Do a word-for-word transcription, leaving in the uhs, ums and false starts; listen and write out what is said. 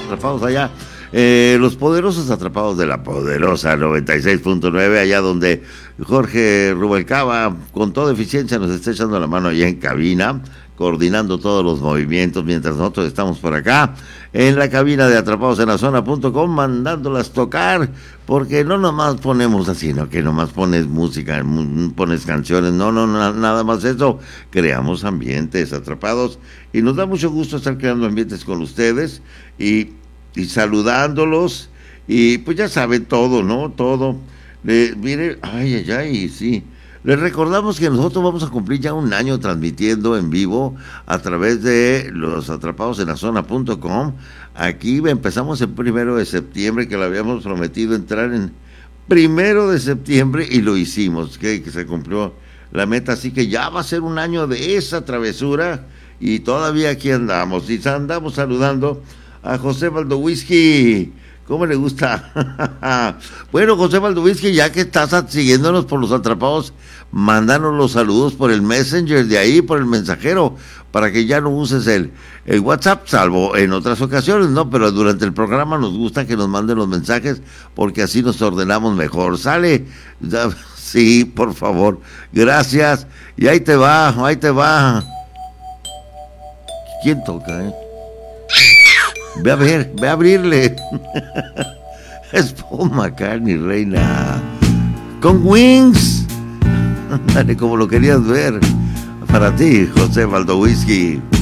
atrapados allá. Eh, los poderosos atrapados de la poderosa noventa y seis punto nueve, allá donde Jorge Rubalcaba con toda eficiencia nos está echando la mano allá en cabina, coordinando todos los movimientos, mientras nosotros estamos por acá en la cabina de atrapados en la zona punto com, mandándolas tocar, porque no nomás ponemos así, no que nomás pones música, pones canciones, no, no, no, nada más eso, creamos ambientes atrapados, y nos da mucho gusto estar creando ambientes con ustedes, y y saludándolos, y pues ya saben todo, ¿no? Todo. Le, mire, ay, ay, ay, sí. Les recordamos que nosotros vamos a cumplir ya un año transmitiendo en vivo a través de los atrapados en la zona punto com. Aquí empezamos el primero de septiembre, que lo habíamos prometido entrar en primero de septiembre, y lo hicimos, que, que se cumplió la meta, así que ya va a ser un año de esa travesura, y todavía aquí andamos, y andamos saludando a José Valdowisky. ¿Cómo le gusta? Bueno, José Valdowisky, ya que estás siguiéndonos por los atrapados, mándanos los saludos por el Messenger de ahí, por el mensajero, para que ya no uses el, el WhatsApp, salvo en otras ocasiones, ¿no? Pero durante el programa nos gusta que nos manden los mensajes, porque así nos ordenamos mejor. ¿Sale? Sí, por favor. Gracias. Y ahí te va, ahí te va. ¿Quién toca, eh? Ve a ver, ve a abrirle. Es Paul McCartney, reina. Con Wings. Dale, como lo querías ver. Para ti, José Valdowisky.